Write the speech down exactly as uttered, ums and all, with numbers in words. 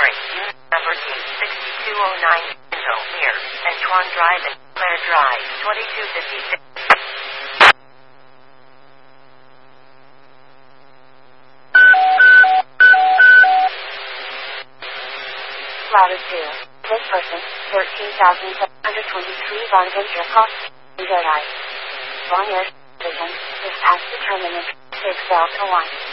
Sorry, unit number T sixty-two oh nine, Pinto, near Antoine Drive and Claire Drive, twenty-two fifty-six. Router two. This person, thirteen thousand seven hundred twenty-three Von Venture Cost, Zodi. Von Air Station, is past the terminus, six Delta one.